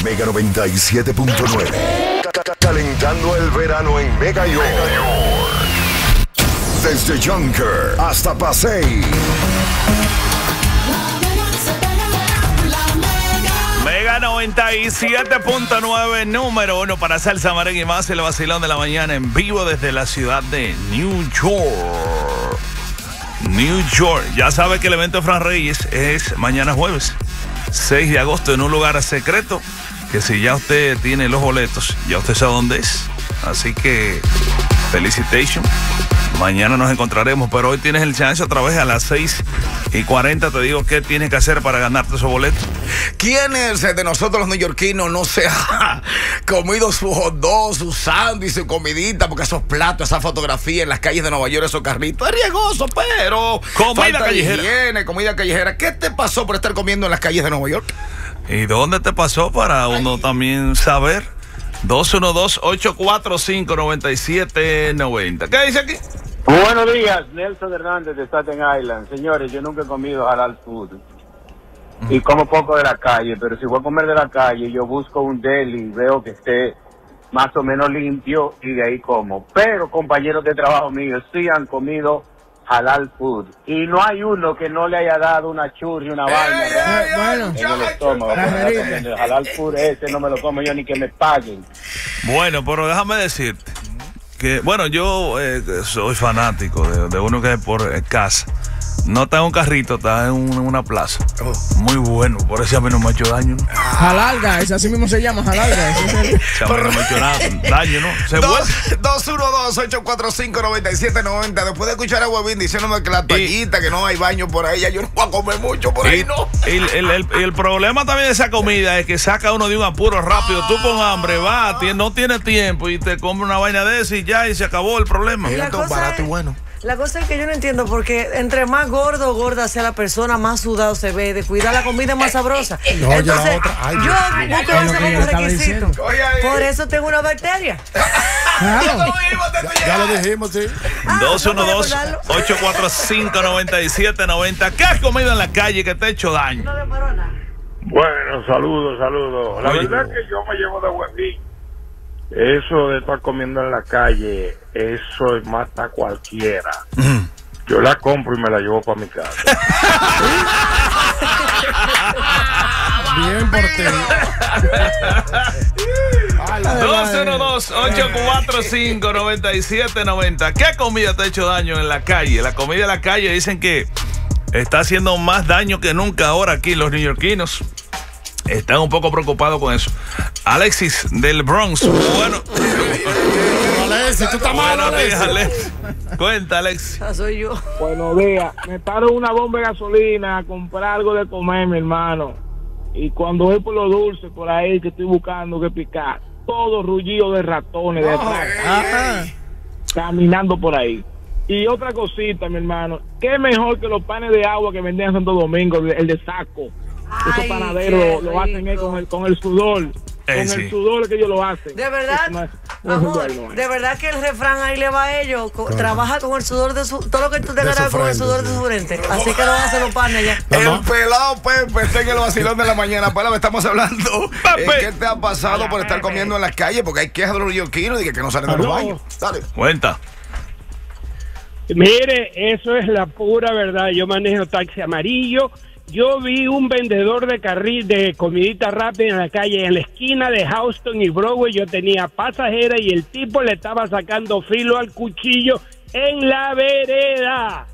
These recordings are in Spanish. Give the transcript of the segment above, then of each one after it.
Mega 97.9. Calentando el verano en Mega York. Desde Junker hasta Pasey. Mega 97.9, número 1 para salsa, merengue y más, el vacilón de la mañana en vivo desde la ciudad de New York. New York. Ya sabe que el evento de Fran Reyes es mañana jueves, 6 de agosto, en un lugar secreto, que si ya usted tiene los boletos, ya usted sabe dónde es. Así que, felicitations. Mañana nos encontraremos, pero hoy tienes el chance otra vez a las 6:40. Te digo qué tienes que hacer para ganarte esos boletos. ¿Quiénes de nosotros los neoyorquinos no se ha comido su hot dog, su sándwich, su comidita? Porque esos platos, esa fotografía en las calles de Nueva York, esos carritos, es riesgoso, pero comida callejera. Higiene, comida callejera. ¿Qué te pasó por estar comiendo en las calles de Nueva York? ¿Y dónde te pasó para uno también saber? 212-845-9790. ¿Qué dice aquí? Buenos días, Nelson Hernández de Staten Island. Señores, yo nunca he comido halal food y como poco de la calle, pero si voy a comer de la calle, yo busco un deli, veo que esté más o menos limpio y de ahí como. Pero compañeros de trabajo míos sí han comido halal food y no hay uno que no le haya dado una churri, una vaina en el estómago. El halal food ese no me lo como yo ni que me paguen. Bueno, pero déjame decirte que, bueno, yo soy fanático de uno que es por casa. No está en un carrito, está en una plaza. Muy bueno, por eso a mí no me ha hecho daño, ¿no? Jalalga, ese así mismo se llama, Jalalga. A mí no me ha hecho daño, ¿no? 212-845-9790. Después de escuchar a Huevín diciéndome que la toallita, que no hay baño por ahí, ya yo no voy a comer mucho por ahí, ¿no? El problema también de esa comida es que saca uno de un apuro rápido. Tú con hambre vas, no tienes tiempo y te compras una vaina de esa y ya, y se acabó el problema. Mira, todo barato y bueno. La cosa es que yo no entiendo porque entre más gordo o gorda sea la persona, más sudado se ve. De cuidar la comida es más sabrosa. No, entonces, ay, yo busco ese como requisito. Por eso tengo una bacteria. Claro. Ya lo dijimos, sí. 212-845-9790. ¿Qué has comido en la calle que te ha hecho daño? Bueno, saludos. La verdad es que yo me llevo de Huevín. Eso de estar comiendo en la calle, eso mata a cualquiera. Yo la compro y me la llevo para mi casa. Bien por ti. 212-845-9790. ¿Qué comida te ha hecho daño en la calle? La comida de la calle dicen que está haciendo más daño que nunca ahora aquí los neoyorquinos. Están un poco preocupados con eso. Alexis del Bronx. Bueno. Alexis, tú estás mal, Alexis. Cuenta, Alexis. Soy yo. Buenos días. Me paro una bomba de gasolina a comprar algo de comer, mi hermano. Y cuando voy por los dulces por ahí que estoy buscando que picar, todo rullido de ratones detrás. Caminando por ahí. Y otra cosita, mi hermano. ¿Qué mejor que los panes de agua que vendían en Santo Domingo, el de saco? Esos panaderos lo hacen con el sudor. Con el sudor que ellos lo hacen. De verdad, amor, de verdad que el refrán ahí le va a ellos. Trabaja con el sudor de su... Todo lo que tú tengas con el sudor de su frente. Así que lo hacen los panes ya. El pelado Pepe está en el vacilón de la mañana. Pues estamos hablando. ¿Qué te ha pasado por estar comiendo en las calles? Porque hay quejas de los neoyorquinos y que no salen de los baños. Dale. Cuenta. Mire, eso es la pura verdad. Yo manejo taxi amarillo. Yo vi un vendedor de carril de comidita rápida en la calle, en la esquina de Houston y Broadway. Yo tenía pasajera y el tipo le estaba sacando filo al cuchillo en la vereda.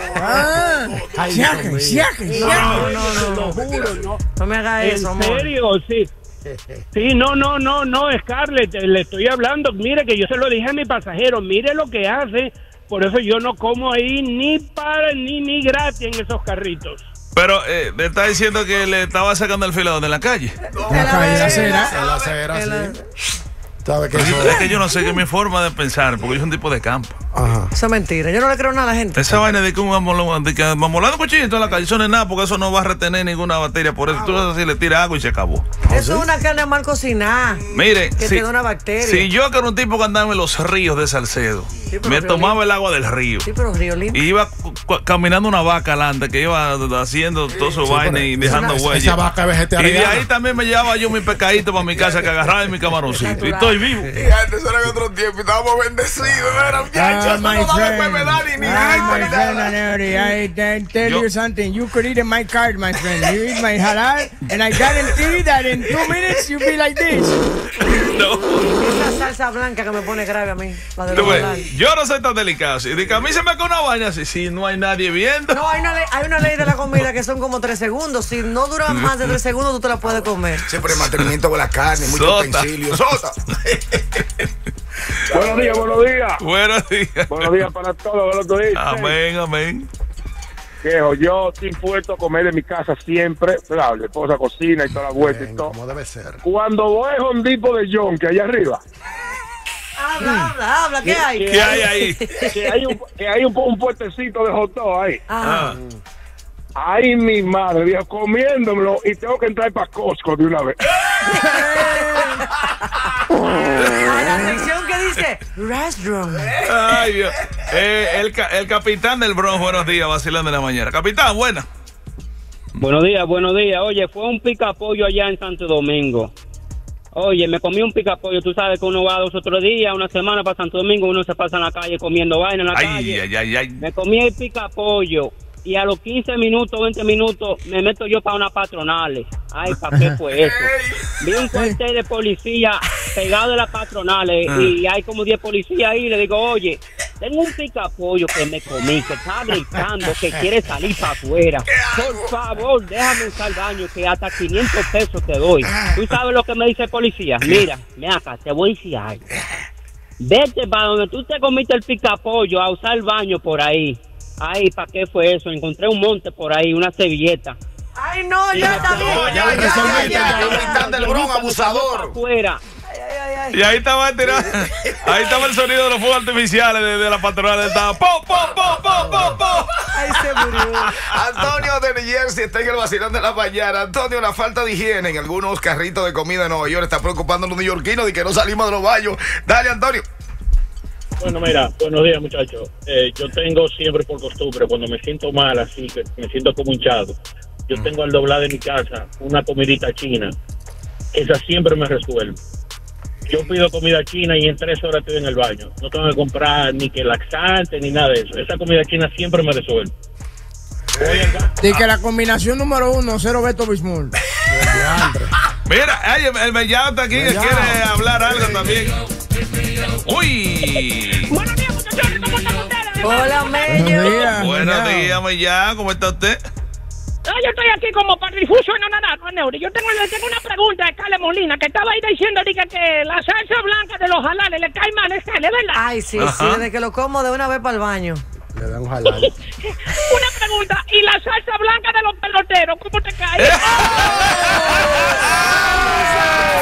No, juro, no. No me hagas eso, amor. ¿En serio? Sí. Sí, no, Scarlett, le estoy hablando. Mire que yo se lo dije a mi pasajero, mire lo que hace. Por eso yo no como ahí ni gratis en esos carritos. Pero me está diciendo que le estaba sacando el filo de la calle. En la acera, sí. ¿Sabe qué eso? Es que yo no sé qué es mi forma de pensar, porque yo soy un tipo de campo. Ajá. Eso es mentira, yo no le creo nada a la gente. Esa vaina de que mamolando cuchillito en la calle, eso no es nada, porque eso no va a retener ninguna batería. Por eso tú así le tiras agua y se acabó. Eso es una carne mal cocinada. Mire, que te da una bacteria. Si yo, que era un tipo que andaba en los ríos de Salcedo, me tomaba el agua del río. Sí, pero río limpio. Y iba caminando una vaca adelante que iba haciendo todo su vaina y dejando huellas. Esa vaca vegetariana. Y de ahí también me llevaba yo mi pescadito para mi casa que agarraba en mi camaroncito. Y estoy vivo. Y antes era en otro tiempo y estábamos bendecidos. Era muchachos, no nos daba enfermedad ni nada. I tell you something. You could eat in my card, my friend. You eat my halal, and I guarantee that in 2 minutes you'll be like this. No. Esa salsa blanca que me pone grave a mí. La de los halal. Yo no soy tan delicado. Si a mí se me cae una vaina así, si no hay nadie viendo. No, hay una ley de la comida que son como 3 segundos. Si no dura más de 3 segundos, tú te la puedes comer. Siempre mantenimiento con la carne, muchos utensilios. ¡Sota! Buenos días, buenos días. Buenos días. Buenos días para todos los días. Amén, amén. Viejo, yo estoy impuesto a comer en mi casa siempre. Claro, la esposa cocina y toda la vuelta y todo. Como debe ser. Cuando voy a un tipo de John, que allá arriba. Habla, ¿qué hay? ¿Qué hay ahí? Que hay un puestecito de hot dog ahí. Ah. Ay, mi madre, viejo, comiéndomelo y tengo que entrar para Costco de una vez. La sección que dice restroom. Ay, Dios. El capitán del Bronx, buenos días, vacilando de la mañana. Capitán, buena. Buenos días, buenos días. Oye, fue un picapollo allá en Santo Domingo. Oye, me comí un picapollo. Tú sabes que uno va 2 o 3 días, una semana para Santo Domingo, uno se pasa en la calle comiendo vaina en la calle. Ay. Me comí el picapollo. Y a los 15 minutos, 20 minutos, me meto yo para una patronales. Ay, ¿para qué fue eso? Vi un cuartel de policía pegado de las patronales y hay como 10 policías ahí. Le digo, oye, tengo un picapollo que me comí, que está gritando, que quiere salir para afuera. Por favor, déjame usar el baño, que hasta 500 pesos te doy. ¿Tú sabes lo que me dice el policía? Mira, acá, te voy a decir algo. Vete para donde tú te comiste el picapollo a usar el baño por ahí. Ay, ¿para qué fue eso? Encontré un monte por ahí, una servilleta. Ay, no, ya está bien. Ya, capitán del Bronx, abusador. Afuera. Y ahí estaba tirando. Ahí estaba el sonido de los fuegos artificiales de la patronal. Estaba ¡pum, pum, pum, pum, pum, pum! Ay, se murió. Antonio de New Jersey está en el vacilón de la mañana. Antonio, la falta de higiene en algunos carritos de comida de Nueva York está preocupando a los neoyorquinos de que no salimos de los baños. Dale, Antonio. Bueno, mira, buenos días, muchachos. Yo tengo siempre por costumbre, cuando me siento mal, así que me siento como hinchado, yo tengo al doblar de mi casa una comidita china. Esa siempre me resuelve. Yo pido comida china y en 3 horas estoy en el baño. No tengo que comprar ni que laxante ni nada de eso. Esa comida china siempre me resuelve. Y que la combinación número 1, 0 Beto Bismol. Mira, el Mellado está aquí, que quiere hablar algo también. Uy. Buenos días, muchachos. ¿Cómo están ustedes? Hola, Mello. Buenos días, Mellado. ¿Cómo está usted? Yo estoy aquí como para difuso en Neuri. Yo tengo una pregunta de Carla Molina, que estaba ahí diciendo que la salsa blanca de los halales le cae mal, ¿es verdad? Ay, sí, desde que lo como de una vez para el baño. Le dan un halal. Una pregunta, ¿y la salsa blanca de los peloteros, cómo te cae?